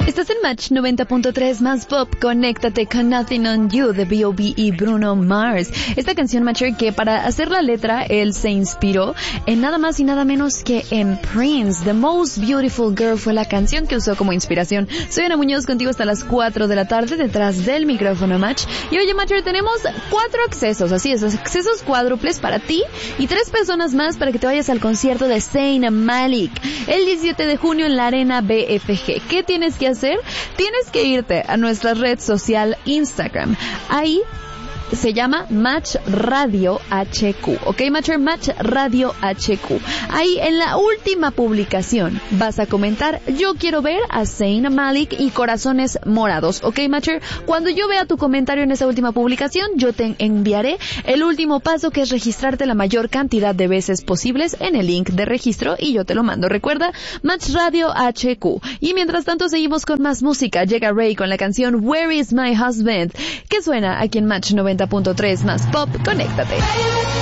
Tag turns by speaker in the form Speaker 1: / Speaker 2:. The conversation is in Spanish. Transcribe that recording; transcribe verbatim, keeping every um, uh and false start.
Speaker 1: Estás en Match noventa punto tres más pop. Conéctate con Nothing on You de B O B y Bruno Mars. Esta canción, Matcher, que para hacer la letra él se inspiró en nada más y nada menos que en Prince. The Most Beautiful Girl fue la canción que usó como inspiración. Soy Ana Muñoz, contigo hasta las cuatro de la tarde detrás del micrófono Match. Y oye, Matcher, tenemos cuatro accesos, así es, accesos cuádruples para ti y tres personas más para que te vayas al concierto de Zayn Malik el diecisiete de junio en la Arena B F G. ¿Qué tienes que hacer? Tienes que irte a nuestra red social Instagram. Ahí se llama Match Radio H Q, ¿ok, Matcher? Match Radio H Q. Ahí en la última publicación vas a comentar: yo quiero ver a Zayn Malik y corazones morados, ¿ok, Matcher? Cuando yo vea tu comentario en esa última publicación, yo te enviaré el último paso, que es registrarte la mayor cantidad de veces posibles en el link de registro y yo te lo mando. Recuerda, Match Radio H Q. Y mientras tanto seguimos con más música. Llega Ray con la canción Where is my husband, que suena aquí en Match noventa punto tres más pop. Conéctate.